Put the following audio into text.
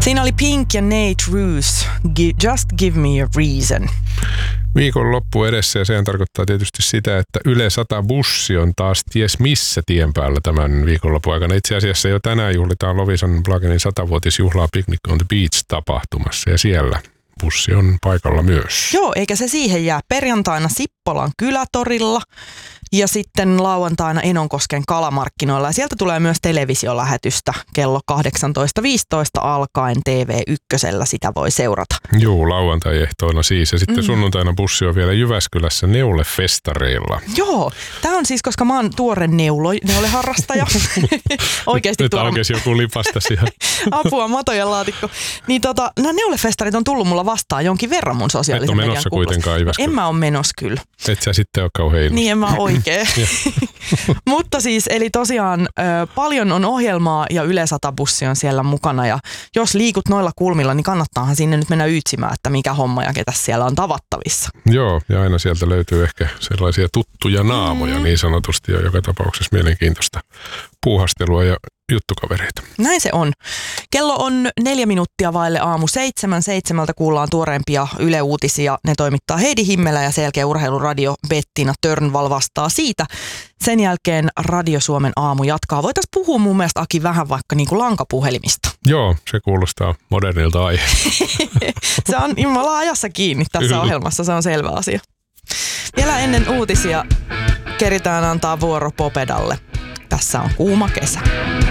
Siinä oli Pink ja Nate Roos, Just Give Me a Reason. Viikon loppu edessä ja sehän tarkoittaa tietysti sitä, että Yle 100 bussi on taas ties missä tien päällä tämän viikonlopun aikana. Itse asiassa jo tänään juhlitaan Loviisan Plagenin 100-vuotisjuhlaa Picnic on the Beach-tapahtumassa ja siellä bussi on paikalla myös. Joo, eikä se siihen jää. Perjantaina Sippolan kylätorilla ja sitten lauantaina Enonkosken kalamarkkinoilla. Ja sieltä tulee myös televisiolähetystä kello 18.15 alkaen TV1. Sitä voi seurata. Joo, lauantai-ehtoina siis. Ja sitten sunnuntaina bussi on vielä Jyväskylässä Neule-festareilla. Joo, tämä on siis, koska mä oon tuore neuleharrastaja. Oikeasti nyt aukesi joku lipasta siihen. Apua, matojen laatikko. Niin nämä neulefestarit on tullut mulla vastaan jonkin verran mun sosiaalisen median kuplassa. Et ole menossa kuitenkaan Jyväskylään. En mä ole menossa kyllä. Et sä sitten ole kauhean innossa. Niin en mä oikein. Mutta siis, eli tosiaan paljon on ohjelmaa ja Yle 100 bussi on siellä mukana. Ja jos liikut noilla kulmilla, niin kannattaahan sinne nyt mennä ytsimään, että mikä homma ja ketä siellä on tavattavissa. Joo, ja aina sieltä löytyy ehkä sellaisia tuttuja naamoja niin sanotusti ja joka tapauksessa mielenkiintoista puuhastelua ja juttukavereita. Näin se on. Kello on 4 minuuttia vaille aamu 7. 7 kuullaan tuoreempia Yle-uutisia. Ne toimittaa Heidi Himmelä ja sen jälkeen Urheiluradio Bettina Törnval vastaa siitä. Sen jälkeen Radio Suomen aamu jatkaa. Voitaisiin puhua mun mielestä, Aki, vähän vaikka niin kuin lankapuhelimista. Joo, se kuulostaa modernilta aiheelta. Se on, me ollaan ajassa kiinni tässä ohjelmassa, se on selvä asia. Vielä ennen uutisia keritään antaa vuoro Popedalle. Tässä on kuuma kesä.